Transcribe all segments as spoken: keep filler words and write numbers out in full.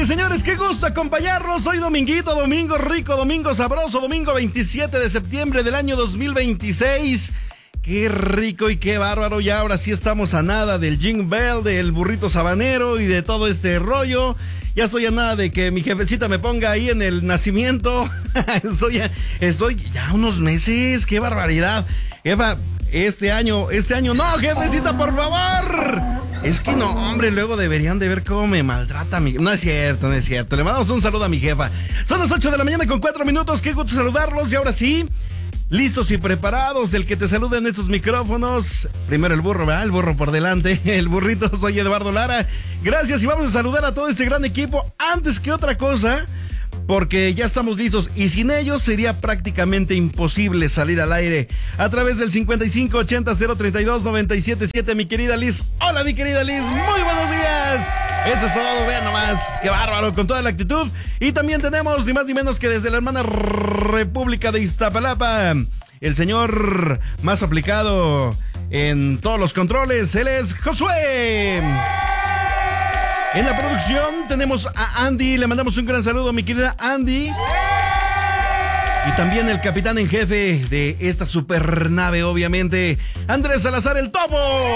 y señores, qué gusto acompañarlos. Hoy dominguito, domingo rico, domingo sabroso, domingo veintisiete de septiembre del año dos mil veintiséis. Qué rico y qué bárbaro. Ya ahora sí estamos a nada del Jingle Bell, del burrito sabanero y de todo este rollo. Ya estoy a nada de que mi jefecita me ponga ahí en el nacimiento. estoy, a, estoy ya unos meses. Qué barbaridad. Jefa, este año, este año no, jefecita, por favor. Es que no, hombre, luego deberían de ver cómo me maltrata mi... No es cierto, no es cierto. Le mandamos un saludo a mi jefa. Son las ocho de la mañana con cuatro minutos. Qué gusto saludarlos. Y ahora sí, listos y preparados. El que te saluda en estos micrófonos. Primero el burro, ¿verdad? El burro por delante. El burrito, soy Eduardo Lara. Gracias y vamos a saludar a todo este gran equipo. Antes que otra cosa, porque ya estamos listos y sin ellos sería prácticamente imposible salir al aire a través del cincuenta y cinco ochenta cero treinta y dos noventa y siete siete. Mi querida Liz, hola mi querida Liz, muy buenos días. Eso es todo, vean nomás, qué bárbaro, con toda la actitud. Y también tenemos ni más ni menos que desde la hermana República de Iztapalapa, el señor más aplicado en todos los controles, él es Josué. En la producción tenemos a Andy, le mandamos un gran saludo a mi querida Andy. Y también el capitán en jefe de esta supernave, obviamente, Andrés Salazar el Topo.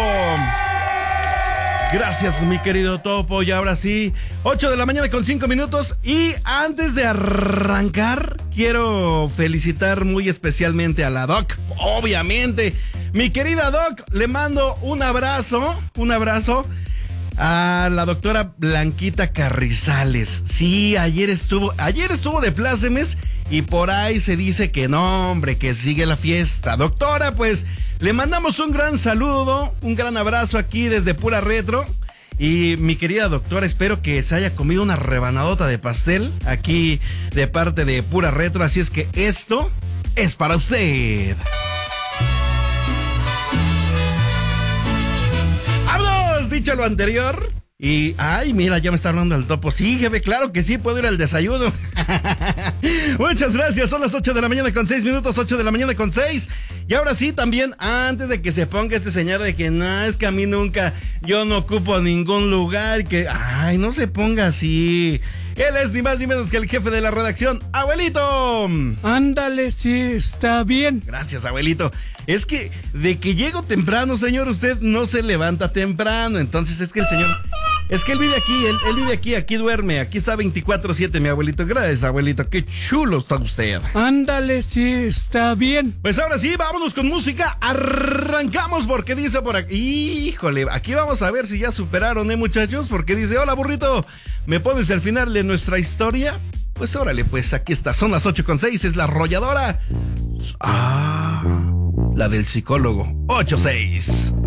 Gracias, mi querido Topo. Y ahora sí, ocho de la mañana con cinco minutos. Y antes de arrancar, quiero felicitar muy especialmente a la Doc, obviamente. Mi querida Doc, le mando un abrazo, un abrazo a la doctora Blanquita Carrizales. Sí, ayer estuvo, ayer estuvo de plácemes y por ahí se dice que no, hombre, que sigue la fiesta. Doctora, pues le mandamos un gran saludo, un gran abrazo aquí desde Pura Retro. Y mi querida doctora, espero que se haya comido una rebanadota de pastel aquí de parte de Pura Retro. Así es que esto es para usted. Dicho lo anterior, y ay, mira, ya me está hablando el Topo. Sí, jefe, claro que sí, puedo ir al desayuno. Muchas gracias, son las ocho de la mañana con seis minutos, ocho de la mañana con seis. Y ahora sí, también, antes de que se ponga este señor de que no, es que a mí nunca, yo no ocupo ningún lugar, que, ay, no se ponga así. Él es ni más ni menos que el jefe de la redacción, abuelito. Ándale, sí, está bien. Gracias, abuelito. Es que de que llego temprano, señor, usted no se levanta temprano. Entonces es que el señor, es que él vive aquí, él, él vive aquí, aquí duerme, aquí está veinticuatro siete, mi abuelito. Gracias, abuelito, qué chulo está usted. Ándale, sí, está bien. Pues ahora sí, vámonos con música. Arrancamos porque dice por aquí, híjole, aquí vamos a ver si ya superaron, ¿eh, muchachos? Porque dice, hola, burrito, ¿me pones el final de nuestra historia? Pues órale, pues aquí está, son las ocho con seis, es la arrolladora. Ah, la del psicólogo, ocho seis.